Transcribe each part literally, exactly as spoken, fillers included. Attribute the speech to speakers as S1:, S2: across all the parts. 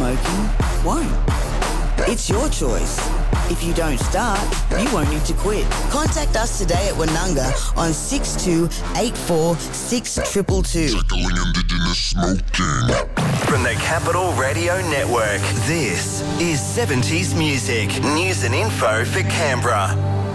S1: smoking won't. It's your choice. If you don't start, you won't need to quit. Contact us today at Woonunga on six two eight four six two two two.
S2: Tackling Indigenous smoking.
S3: From the Capital Radio Network, this is seventies Music. News and info for Canberra.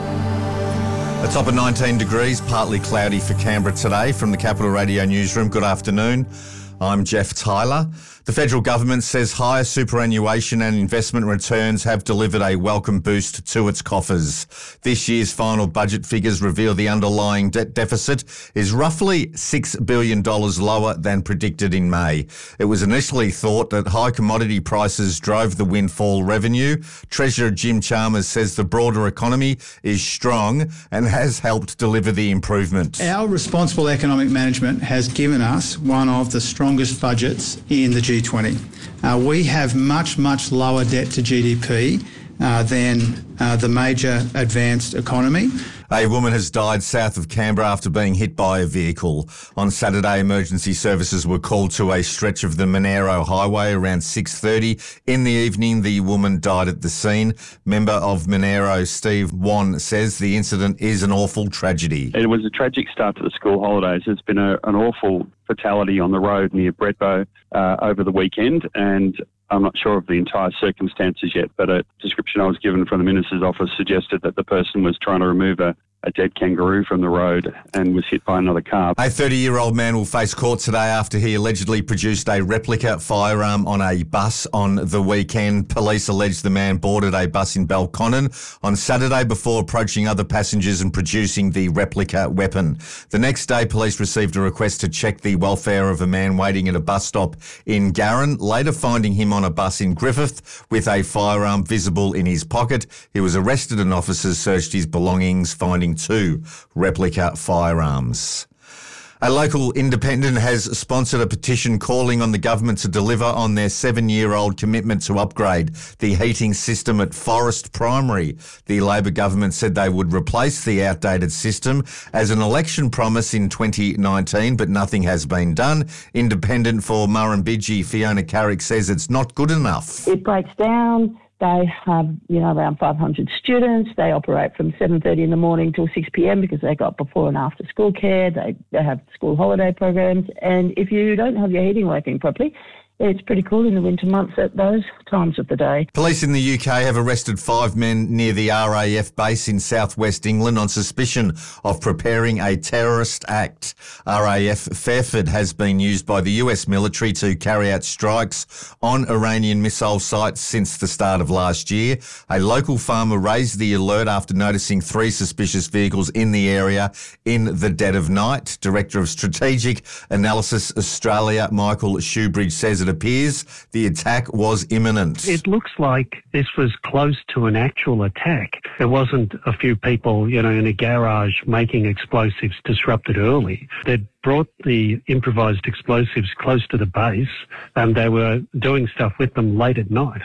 S4: A top of nineteen degrees, partly cloudy for Canberra today. From the Capital Radio Newsroom, good afternoon. I'm Jeff Tyler. The federal government says higher superannuation and investment returns have delivered a welcome boost to its coffers. This year's final budget figures reveal the underlying debt deficit is roughly six billion dollars lower than predicted in May. It was initially thought that high commodity prices drove the windfall revenue. Treasurer Jim Chalmers says the broader economy is strong and has helped deliver the improvement.
S5: Our responsible economic management has given us one of the strongest budgets in the G twenty. Uh, we have much, much lower debt to G D P uh, than uh, the major advanced economy.
S4: A woman has died south of Canberra after being hit by a vehicle. On Saturday, emergency services were called to a stretch of the Monero Highway around six thirty. In the evening, the woman died at the scene. Member of Monero, Steve Wan, says the incident is an awful tragedy.
S6: It was a tragic start to the school holidays. There's been a, an awful fatality on the road near Bredbo uh, over the weekend, and I'm not sure of the entire circumstances yet, but a description I was given from the Minister's office suggested that the person was trying to remove a, a dead kangaroo from the road and was hit by another car.
S4: A thirty-year-old man will face court today after he allegedly produced a replica firearm on a bus on the weekend. Police allege the man boarded a bus in Belconnen on Saturday before approaching other passengers and producing the replica weapon. The next day, police received a request to check the welfare of a man waiting at a bus stop in Garran, later finding him on a bus in Griffith with a firearm visible in his pocket. He was arrested and officers searched his belongings, finding two replica firearms. A local independent has sponsored a petition calling on the government to deliver on their seven-year-old commitment to upgrade the heating system at Forest Primary. The Labor government said they would replace the outdated system as an election promise in twenty nineteen, but nothing has been done. Independent for Murrumbidgee, Fiona Carrick, says it's not good enough.
S7: It breaks down. They have, you know, around five hundred students. They operate from seven thirty in the morning till six p.m. because they got before and after school care. They, they have school holiday programs. And if you don't have your heating working properly, it's pretty cool in the winter months at those times of the day. Police
S4: in the U K have arrested five men near the R A F base in southwest England on suspicion of preparing a terrorist act. R A F Fairford has been used by the U S military to carry out strikes on Iranian missile sites since the start of last year. A local farmer raised the alert after noticing three suspicious vehicles in the area in the dead of night. Director of Strategic Analysis Australia, Michael Shoebridge, says it appears the attack was imminent.
S8: It looks like this was close to an actual attack. There wasn't a few people, you know, in a garage making explosives disrupted early. They'd brought the improvised explosives close to the base and they were doing stuff with them late at night.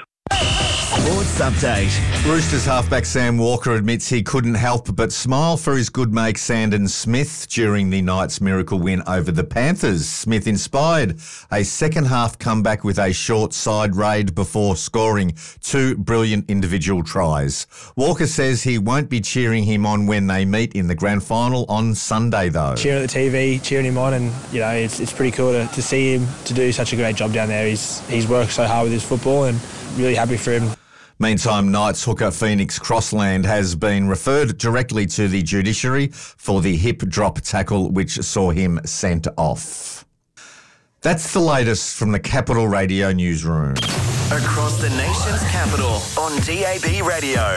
S3: Sports Update.
S4: Roosters halfback Sam Walker admits he couldn't help but smile for his good mate Sandon Smith during the night's miracle win over the Panthers. Smith inspired a second-half comeback with a short side raid before scoring two brilliant individual tries. Walker says he won't be cheering him on when they meet in the grand final on Sunday, though.
S9: Cheering at the T V, cheering him on, and, you know, it's it's pretty cool to, to see him to do such a great job down there. He's, he's worked so hard with his football and really happy for him.
S4: Meantime, Knights hooker Phoenix Crossland has been referred directly to the judiciary for the hip drop tackle which saw him sent off. That's the latest from the Capital Radio Newsroom.
S3: Across the nation's capital on D A B Radio.